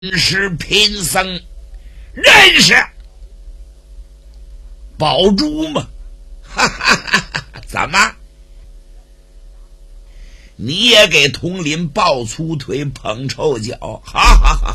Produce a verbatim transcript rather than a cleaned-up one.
识贫僧认识，宝珠吗？哈哈哈哈！怎么？你也给统领抱粗腿捧臭脚？哈哈哈！